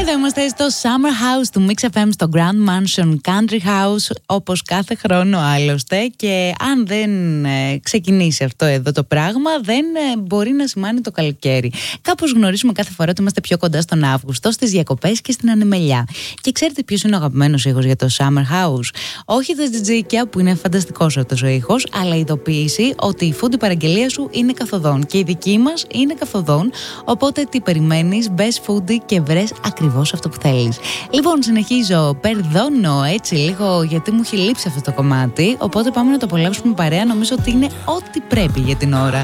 Εδώ είμαστε στο Summer House του Mix FM, στο Grand Mansion Country House, όπως κάθε χρόνο άλλωστε. Και αν δεν ξεκινήσει αυτό εδώ το πράγμα, δεν μπορεί να σημάνει το καλοκαίρι. Κάπως γνωρίζουμε κάθε φορά ότι είμαστε πιο κοντά στον Αύγουστο, στις διακοπές και στην ανεμελιά. Και ξέρετε ποιος είναι ο αγαπημένος ήχος για το Summer House? Όχι τα τζιτζίκια που είναι φανταστικός αυτός ο ήχος, αλλά η ειδοποίηση ότι η foodie παραγγελία σου είναι καθοδόν και η δική μας είναι καθοδόν. Οπότε τι περιμένεις? Μπες foodie και βρες ακριβώς αυτό που θέλεις. Λοιπόν, συνεχίζω. Περδώνω έτσι λίγο γιατί μου έχει λείψει αυτό το κομμάτι. Οπότε πάμε να το απολαύσουμε παρέα. Νομίζω ότι είναι ό,τι πρέπει για την ώρα.